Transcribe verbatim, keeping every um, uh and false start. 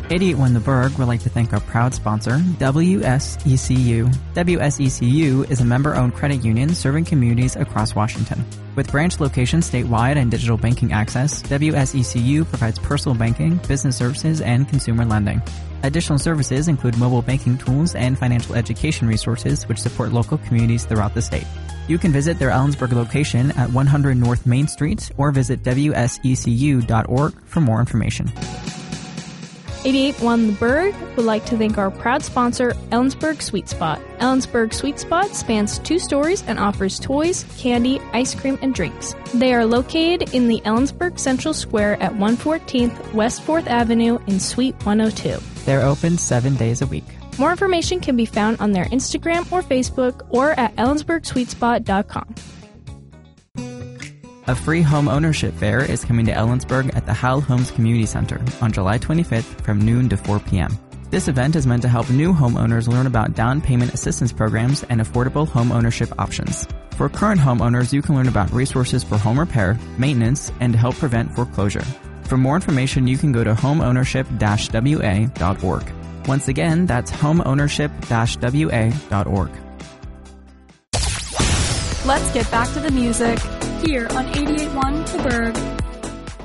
eighty-eight point one The Berg would like to thank our proud sponsor, W S E C U. W S E C U is a member-owned credit union serving communities across Washington. With branch locations statewide and digital banking access, W S E C U provides personal banking, business services, and consumer lending. Additional services include mobile banking tools and financial education resources which support local communities throughout the state. You can visit their Ellensburg location at one hundred North Main Street or visit W S E C U dot org for more information. eighty-eight point one The Berg would like to thank our proud sponsor, Ellensburg Sweet Spot. Ellensburg Sweet Spot spans two stories and offers toys, candy, ice cream, and drinks. They are located in the Ellensburg Central Square at one fourteenth West fourth Avenue in Suite one oh two. They're open seven days a week. More information can be found on their Instagram or Facebook or at ellensburg sweet spot dot com. A free home ownership fair is coming to Ellensburg at the Howell Homes Community Center on July twenty-fifth from noon to four p.m. This event is meant to help new homeowners learn about down payment assistance programs and affordable home ownership options. For current homeowners, you can learn about resources for home repair, maintenance, and to help prevent foreclosure. For more information, you can go to home ownership dash w a dot org. Once again, that's home ownership dash w a dot org. Let's get back to the music here on eighty-eight point one The Berg.